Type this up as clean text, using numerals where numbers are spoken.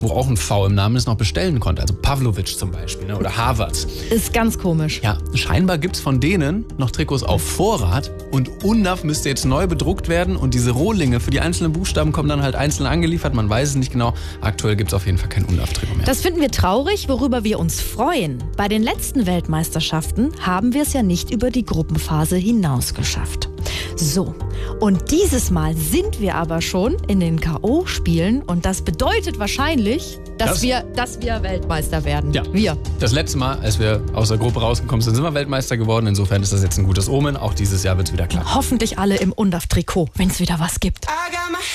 wo auch ein V im Namen ist, noch bestellen konnte. Also Pavlovic zum Beispiel, ne? Oder Harvard. Ist ganz komisch. Ja, scheinbar gibt es von denen noch Trikots auf Vorrat und UNDAF müsste jetzt neu bedruckt werden und diese Rohlinge für die einzelnen Buchstaben kommen dann halt einzeln angeliefert. Man weiß es nicht genau. Aktuell gibt es auf jeden Fall kein UNDAF-Trikot mehr. Das finden wir traurig, worüber wir uns freuen. Bei den letzten Weltmeisterschaften haben wir es ja nicht über die Gruppenphase hinaus geschafft. So, und dieses Mal sind wir aber schon in den K.O.-Spielen und das bedeutet wahrscheinlich, dass wir Weltmeister werden. Ja. Wir. Das letzte Mal, als wir aus der Gruppe rausgekommen sind, sind wir Weltmeister geworden. Insofern ist das jetzt ein gutes Omen. Auch dieses Jahr wird es wieder klappen. Hoffentlich alle im UNDAF-Trikot, wenn es wieder was gibt.